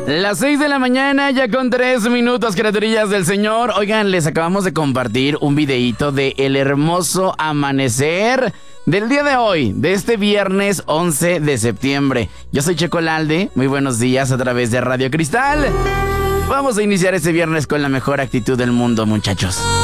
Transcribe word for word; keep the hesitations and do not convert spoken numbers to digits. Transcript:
Las seis de la mañana, ya con tres minutos, criaturillas del Señor. Oigan, les acabamos de compartir un videíto de el hermoso amanecer del día de hoy, de este viernes once de septiembre. Yo soy Checo Lalde, muy buenos días a través de Radio Cristal. Vamos a iniciar este viernes con la mejor actitud del mundo, muchachos.